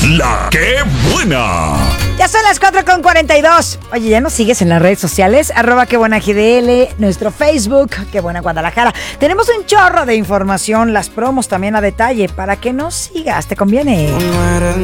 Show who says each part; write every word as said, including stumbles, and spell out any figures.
Speaker 1: La que buena.
Speaker 2: Ya son las cuatro con cuarenta y dos. Oye, ¿ya nos sigues en las redes sociales? Arroba que buena G D L, nuestro Facebook, que buena Guadalajara. Tenemos un chorro de información, las promos también a detalle, para que nos sigas, te conviene.